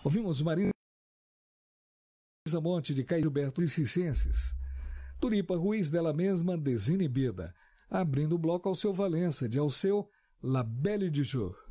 Ouvimos Marisa Monte de Caio Gilberto e Cicenses. Tulipa Ruiz, dela mesma, Desinibida. Abrindo o bloco, Alceu Valença, de Alceu, La Belle du Jour.